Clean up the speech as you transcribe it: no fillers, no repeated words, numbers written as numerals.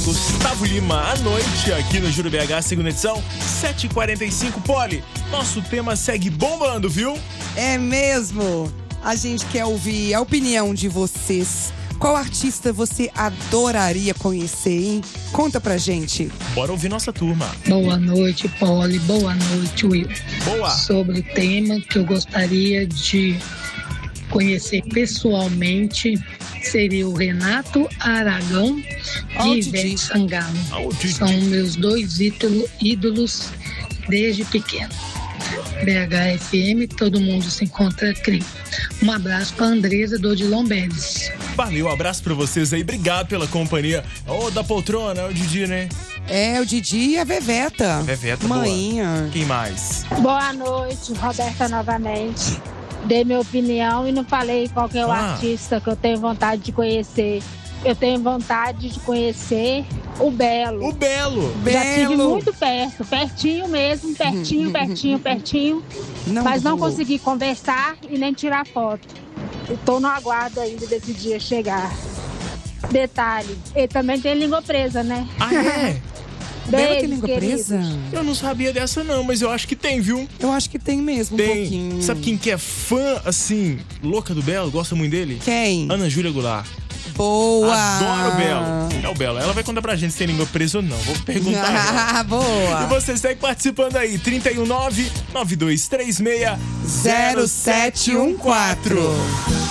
Gustavo Lima à noite, aqui no Júri BH, segunda edição, 7h45. Poli, nosso tema segue bombando, viu? É mesmo. A gente quer ouvir a opinião de vocês. Qual artista você adoraria conhecer, hein? Conta pra gente. Bora ouvir nossa turma. Boa noite, Poli. Boa noite, Will. Boa. Sobre o tema que eu gostaria de conhecer pessoalmente seria o Renato Aragão e Ivete Sangalo. São meus dois ídolos desde pequeno. BHFM, todo mundo se encontra aqui. Um abraço pra Andresa do Odilon Bedes. Valeu, um abraço pra vocês aí, obrigado pela companhia. Da poltrona, é o Didi, né? É, o Didi e a Veveta. Veveta, Maninha. boa. Quem mais? Boa noite, Roberta novamente. Dei minha opinião e não falei qual que é o artista que eu tenho vontade de conhecer. Eu tenho vontade de conhecer o Belo. O Belo! Já estive muito perto, pertinho mesmo, pertinho. Mas não consegui conversar e nem tirar foto. Estou no aguardo ainda desse dia chegar. Detalhe, ele também tem língua presa, né? Ah, é? Belo tem língua presa? Eu não sabia dessa não, mas eu acho que tem, viu? Eu acho que tem mesmo, um pouquinho. Sabe quem que é fã, assim, louca do Belo? Gosta muito dele? Quem? Ana Júlia Goulart. Boa! Adoro o Belo. É o Belo. Ela vai contar pra gente se tem língua presa ou não. Vou perguntar. Boa! E você segue participando aí. 319-9236-0714.